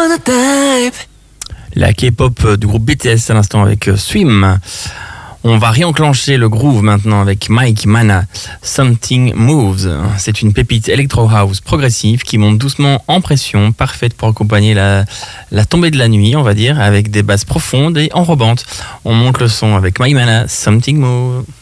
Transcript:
La K-pop du groupe BTS à l'instant avec Swim. On va réenclencher le groove maintenant avec Mike Mana, Something Moves. C'est une pépite electro house progressive qui monte doucement en pression, parfaite pour accompagner la tombée de la nuit, on va dire, avec des basses profondes et enrobantes. On monte le son avec Mike Mana, Something Moves.